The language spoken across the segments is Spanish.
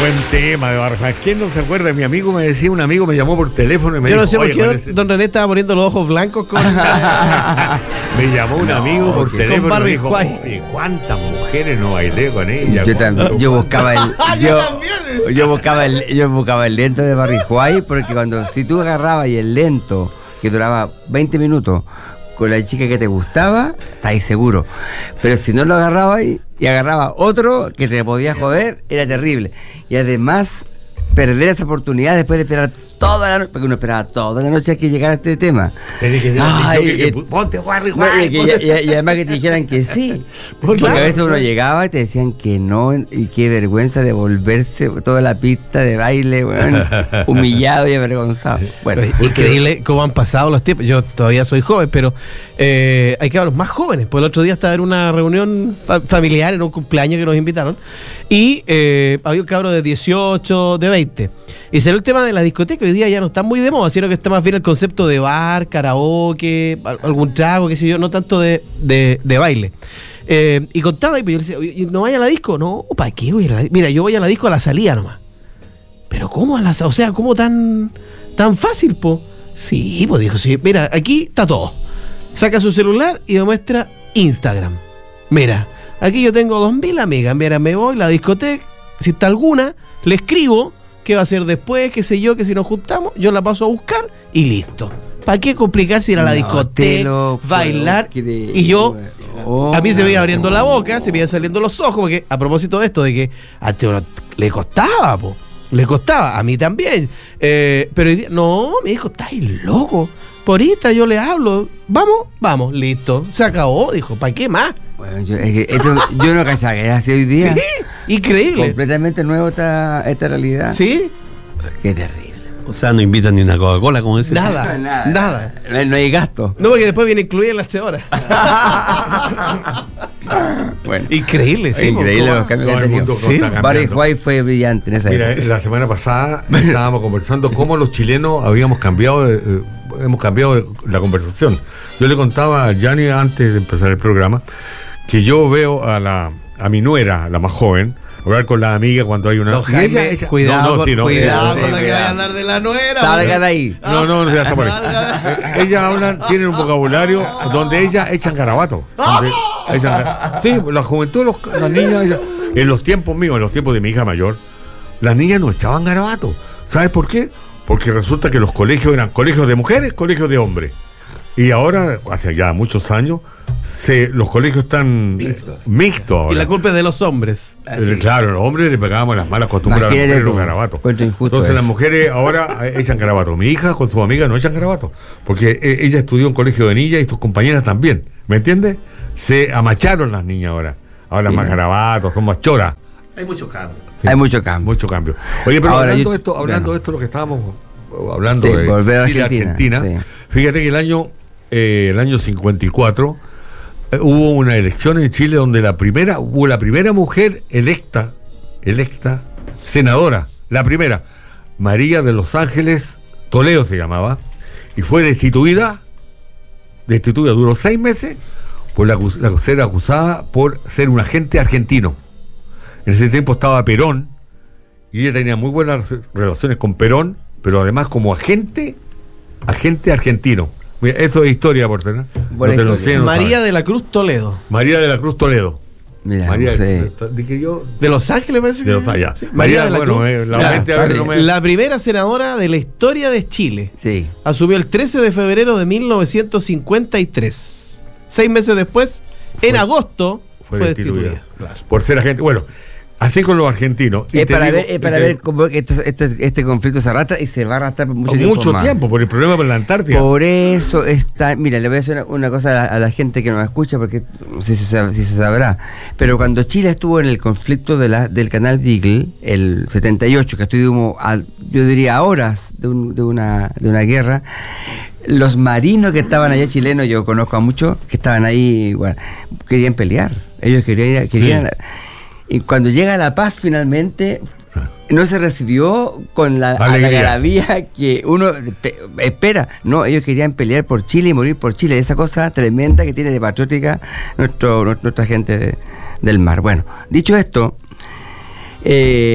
buen tema de Barrio Juárez. ¿Quién no se acuerda? Mi amigo me decía, un amigo me llamó por teléfono y me Yo dijo, no sé por qué parece... don René estaba poniendo los ojos blancos con... Me llamó un amigo por teléfono y me dijo, Juárez. oye, ¿cuántas mujeres no bailé con ella? Yo buscaba el yo buscaba el lento de Barry White, porque si tú agarrabas y el lento que duraba 20 minutos con la chica que te gustaba, estáis seguro. Pero si no lo agarrabas y agarrabas otro que te podía joder, era terrible. Y además, perder esa oportunidad después de esperar toda la noche, porque uno esperaba toda la noche a que llegara este tema. Ponte Barry No, y además que te dijeran que sí. Porque a veces uno llegaba y te decían que no, y qué vergüenza de volverse toda la pista de baile, bueno, humillado y avergonzado. Bueno, increíble cómo han pasado los tiempos. Yo todavía soy joven, pero hay que hablar más jóvenes. Pues el otro día estaba en una reunión familiar, en un cumpleaños que nos invitaron, y había un cabro de 18, de 20. Y salió el tema de la discoteca. Hoy día ya no está muy de moda, sino que está más bien el concepto de bar, karaoke, algún trago, qué sé yo, no tanto de baile. Y contaba, y yo le decía, oye, ¿no vaya a la disco? No, ¿para qué voy a la disco? Mira, yo voy a la disco a la salida nomás. Pero ¿cómo o sea, cómo tan fácil, po? Sí, pues dijo, sí, mira, aquí está todo. Saca su celular y me muestra Instagram. Mira, aquí yo tengo 2000 amigas, mira, me voy a la discoteca, si está alguna, le escribo qué va a hacer después, qué sé yo, que si nos juntamos, yo la paso a buscar y listo. ¿Para qué complicarse ir a la discoteca, bailar? Y yo, a mí se me iba abriendo la boca, se me iban saliendo los ojos, porque a propósito de esto, de que a Teo le costaba, po. Le costaba, a mí también. Pero hoy día, no, me dijo, estáis loco. Por Insta yo le hablo, vamos, listo. Se acabó, dijo, ¿para qué más? Bueno, yo no cachaba que era así hoy día. Sí, increíble. Completamente nuevo esta realidad. Sí. Qué terrible. O sea, no invitan ni una Coca-Cola, como dice. Nada. No hay gasto. No, porque después viene incluida en las 8 horas. Bueno. Increíble, sí. Increíble los cambios que ha tenido. ¿Sí? Barry White fue brillante en esa época. La semana pasada estábamos conversando cómo los chilenos hemos cambiado la conversación. Yo le contaba a Gianni antes de empezar el programa que yo veo a mi nuera, la más joven, hablar con la amiga cuando hay una... No, Jaime, cuidado con la que vaya a hablar de la nuera. Salga de ahí. No, ya está por ahí. Ellas hablan, tienen un vocabulario donde ellas echan garabato. Sí, la juventud, las niñas, en los tiempos míos, en los tiempos de mi hija mayor, las niñas no echaban garabato. ¿Sabes por qué? Porque resulta que los colegios eran colegios de mujeres, colegios de hombres. Y ahora, hace ya muchos años, los colegios están mixtos ahora. Y la culpa es de los hombres. Claro, los hombres le pegábamos las malas costumbres a las mujeres los garabatos. Entonces las mujeres ahora echan garabatos. Mi hija con su amiga no echan garabatos, porque ella estudió en colegio de niñas y sus compañeras también. ¿Me entiendes? Se amacharon las niñas ahora. Ahora más garabatos, son más choras. Hay mucho cambio. Sí, hay mucho cambio. Oye, pero hablando de esto, lo que estábamos hablando de volver a Chile, Argentina. Sí. Fíjate que el año 54 hubo una elección en Chile donde hubo la primera mujer electa senadora, la primera, María de los Ángeles Toledo se llamaba, y fue destituida, duró 6 meses, por ser acusada por ser un agente argentino. En ese tiempo estaba Perón, y ella tenía muy buenas relaciones con Perón, pero además como agente argentino. Mira, eso es historia, por tener. María de la Cruz Toledo. María de la Cruz Toledo. Mira, María, no sé. De Los Ángeles, parece que. Sí. María de la Cruz. La primera senadora de la historia de Chile. Sí. Asumió el 13 de febrero de 1953. 6 meses después, en agosto, fue destituida. Claro. Por ser agente. Bueno, así con los argentinos. Es para ver cómo este conflicto se arrastra y se va a arrastrar por mucho tiempo, por el problema con la Antártida. Por eso está. Mira, le voy a decir una cosa a la gente que nos escucha, porque si se sabrá. Pero cuando Chile estuvo en el conflicto del canal Beagle, el 78, que estuvimos, yo diría, a horas de una guerra. Los marinos que estaban allá chilenos, yo conozco a muchos que estaban ahí, bueno, querían pelear. Ellos querían. Y cuando llega la paz finalmente, no se recibió con la algarabía que uno espera. No, ellos querían pelear por Chile y morir por Chile. Esa cosa tremenda que tiene de patriótica nuestra gente del mar. Bueno, dicho esto,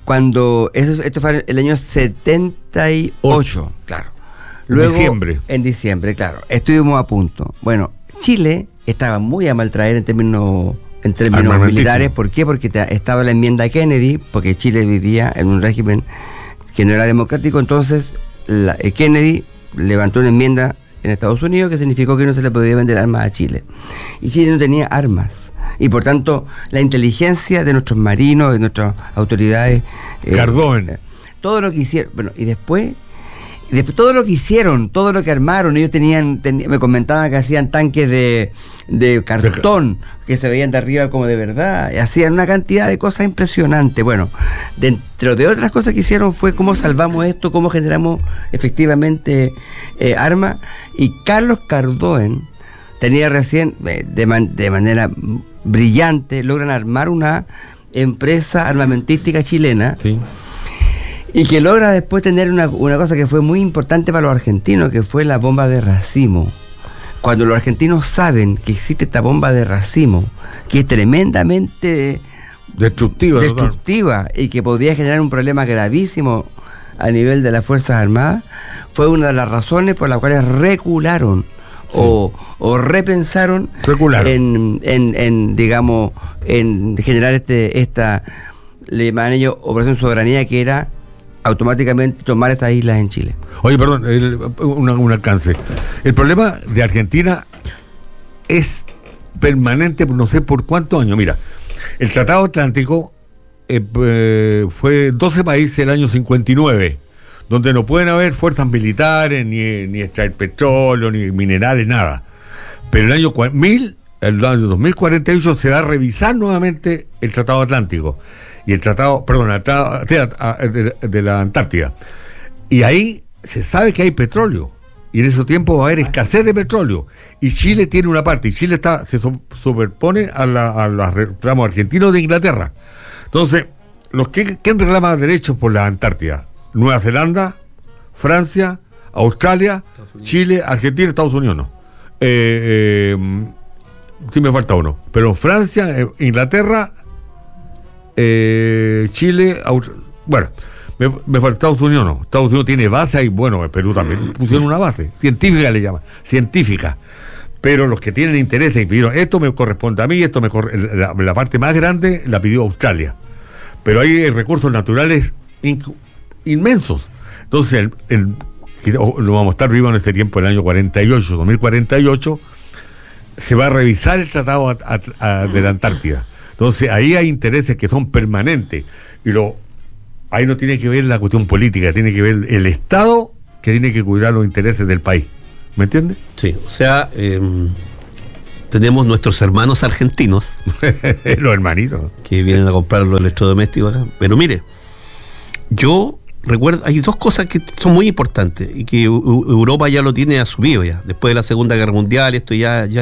Cuando esto fue en el año 78, claro. Luego, en diciembre, claro. Estuvimos a punto. Bueno, Chile estaba muy a maltraer en términos militares. ¿Por qué? Porque estaba la enmienda Kennedy, porque Chile vivía en un régimen que no era democrático. Entonces Kennedy levantó una enmienda en Estados Unidos que significó que no se le podía vender armas a Chile. Y Chile no tenía armas. Y por tanto, la inteligencia de nuestros marinos, de nuestras autoridades... Cardón. Todo lo que hicieron... Bueno, y después todo lo que hicieron, todo lo que armaron, ellos me comentaban que hacían tanques de cartón, que se veían de arriba como de verdad, hacían una cantidad de cosas impresionantes. Bueno, dentro de otras cosas que hicieron fue cómo salvamos esto, cómo generamos efectivamente armas, y Carlos Cardoen tenía recién, de manera brillante, logran armar una empresa armamentística chilena, sí, y que logra después tener una cosa que fue muy importante para los argentinos, que fue la bomba de racimo. Cuando los argentinos saben que existe esta bomba de racimo, que es tremendamente destructiva y que podría generar un problema gravísimo a nivel de las Fuerzas Armadas, fue una de las razones por las cuales recularon, sí, o repensaron en generar esta, le llaman ellos Operación Soberanía, que era automáticamente tomar estas islas en Chile. Oye, perdón, un alcance. El problema de Argentina es permanente, no sé por cuántos años. Mira, el Tratado Atlántico fue 12 países el año 59, donde no pueden haber fuerzas militares, ni extraer petróleo, ni minerales, nada. Pero el año 2048 se va a revisar nuevamente el Tratado Atlántico. Y el tratado de la Antártida. Y ahí se sabe que hay petróleo. Y en ese tiempo va a haber escasez de petróleo. Y Chile tiene una parte. Y Chile se superpone a los reclamos argentinos de Inglaterra. Entonces, ¿quién reclama derechos por la Antártida? Nueva Zelanda, Francia, Australia, Chile, Argentina, Estados Unidos no. Sí me falta uno. Pero Francia, Inglaterra, Chile, bueno, me falta Estados Unidos no. Estados Unidos tiene base y bueno, Perú también pusieron una base, científica le llaman, científica. Pero los que tienen interés y pidieron, esto me corresponde a mí, la parte más grande la pidió Australia. Pero hay recursos naturales inmensos. Entonces, lo vamos a estar vivos en este tiempo, el año 2048, se va a revisar el tratado de la Antártida. Entonces ahí hay intereses que son permanentes y ahí no tiene que ver la cuestión política, tiene que ver el Estado que tiene que cuidar los intereses del país. ¿Me entiendes? Sí, o sea, tenemos nuestros hermanos argentinos. Los hermanitos. Que vienen a comprar los electrodomésticos acá. Pero mire, yo recuerdo, hay dos cosas que son muy importantes y que Europa ya lo tiene asumido ya. Después de la Segunda Guerra Mundial, esto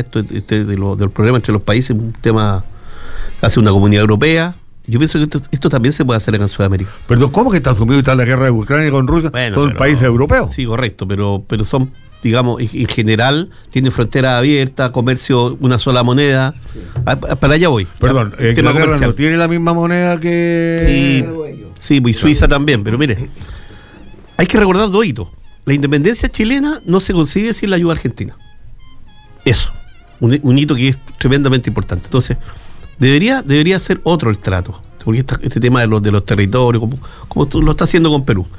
del problema entre los países, un tema... Hace una comunidad europea. Yo pienso que esto también se puede hacer acá en Sudamérica. Perdón, ¿cómo que está asumido y está la guerra de Ucrania con Rusia? Bueno, son países europeos. Sí, correcto, pero son, digamos, en general, tienen fronteras abiertas, comercio, una sola moneda. Para allá voy. Perdón, Inglaterra no tiene la misma moneda que... Sí, y Suiza también, pero mire, hay que recordar dos hitos. La independencia chilena no se consigue sin la ayuda argentina. Eso, un hito que es tremendamente importante. Entonces... Debería ser otro el trato, porque este tema de los territorios, como tú lo estás haciendo con Perú.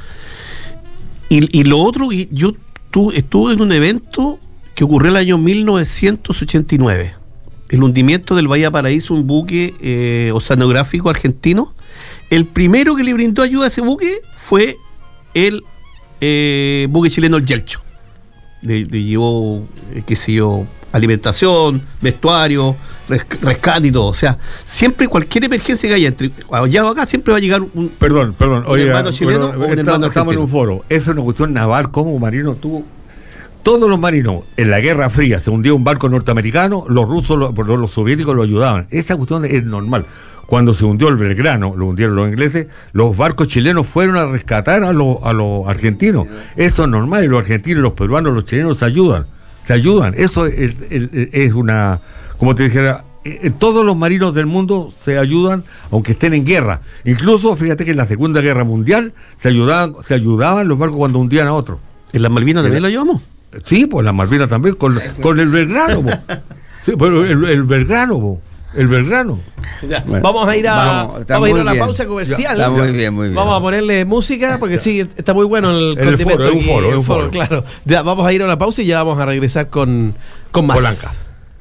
Y lo otro, yo estuve en un evento que ocurrió el año 1989, el hundimiento del Bahía Paraíso, un buque oceanográfico argentino. El primero que le brindó ayuda a ese buque fue el buque chileno, el Yelcho. Le llevó, qué sé yo, alimentación, vestuario, rescate y todo. O sea, siempre cualquier emergencia que haya entre allá o acá, siempre va a llegar un hermano chileno o un hermano argentino. Estamos en un foro. Eso es una cuestión naval. Como marino todos los marinos en la Guerra Fría se hundió un barco norteamericano, los rusos, los soviéticos lo ayudaban. Esa cuestión es normal. Cuando se hundió el Belgrano, lo hundieron los ingleses, los barcos chilenos fueron a rescatar a los argentinos. Eso es normal, y los argentinos, los peruanos, los chilenos se ayudan. Eso es una, como te dijera, todos los marinos del mundo se ayudan, aunque estén en guerra. Incluso, fíjate que en la Segunda Guerra Mundial se ayudaban los barcos cuando hundían a otros. ¿En las Malvinas también lo llevamos? Sí, pues las Malvinas también, con el Belgrano, po. Sí, pero el Belgrano, po. El Belgrano. Ya, Bueno, vamos a ir a la bien. pausa comercial. Está muy bien, muy bien. Vamos a ponerle música porque sí, está muy bueno el El condimento foro, es un aquí, foro, el es un foro. claro. Ya, vamos a ir a una pausa y ya vamos a regresar con más. Polanca.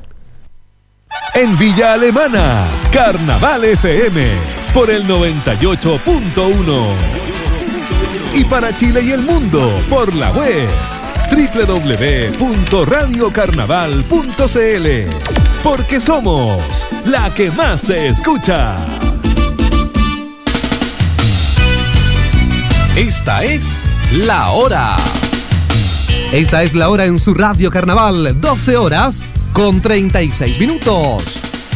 En Villa Alemana, Carnaval FM por el 98.1. Y para Chile y el mundo por la web www.radiocarnaval.cl. Porque somos la que más se escucha. Esta es la hora. Esta es la hora en su Radio Carnaval, 12 horas con 36 minutos.